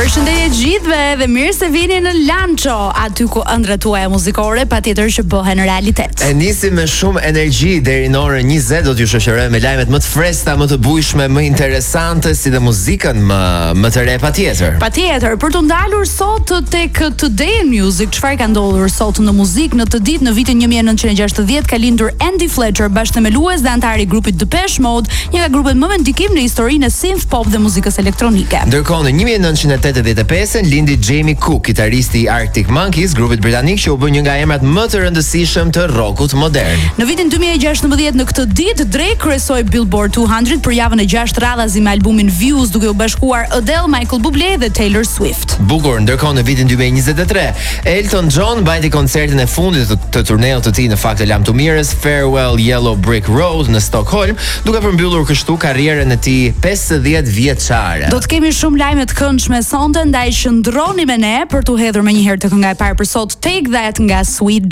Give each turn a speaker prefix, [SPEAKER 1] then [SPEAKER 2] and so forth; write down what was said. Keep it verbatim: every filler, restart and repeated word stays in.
[SPEAKER 1] Përshëndetje gjithëve dhe mirë se vini në Lancho, aty ku ëndrat tuaja muzikore patjetër që bëhen realitet.
[SPEAKER 2] E nisim me shumë energji deri në orën njëzet, do t'ju shoqërojmë me lajmet më të freskëta, më të bujshme, më interesante, si dhe muzikën më më të re patjetër.
[SPEAKER 1] Patjetër, për të ndalur sot tek Today in Music, çfarë ka ndodhur sot në muzikë në të ditë në vitin një mijë e nëntëqind e gjashtëdhjetë ka lindur Andy Fletcher, bashkëthemelues dhe antar i grupit Depeche Mode, një nga grupet më me ndikim në historinë e synth pop dhe muzikës elektronike.
[SPEAKER 2] Ndërkohë në një mijë e nëntëqind e tetëdhjetë e pesë lindi Jamie Cook, kitaristi i Arctic Monkeys, grupit britanik që u bë një nga emrat më të rëndësishëm të rockut modern.
[SPEAKER 1] Në vitin dy mijë e gjashtëmbëdhjetë në këtë ditë Drake kryesoi Billboard duecento për javën e gjashtë radhazi me albumin Views, duke u bashkuar Adele, Michael Bublé dhe Taylor Swift.
[SPEAKER 2] Bukur, ndërkohë në vitin dy mijë e njëzet e tre, Elton John mbajti koncertin e fundit të, të turneut të tij në fakt të lam të mirës Farewell Yellow Brick Road në Stockholm, duke përmbyllur kështu karrierën e tij pesëdhjetë vjeçare.
[SPEAKER 1] Do të kemi shumë lajme të këndshme sonte, ndaj qëndroni me ne për t'u hedhur më një herë të kënga e parë për sot, Take That nga Sweet